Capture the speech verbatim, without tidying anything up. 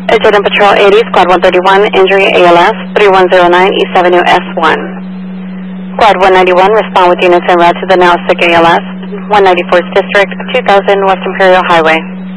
Agent Patrol eighty, Squad one thirty-one, injury A L S, three one zero nine East Avenue S one. Squad one ninety-one, respond with units en route to the Now Sick A L S, one ninety-fourth District, two thousand West Imperial Highway.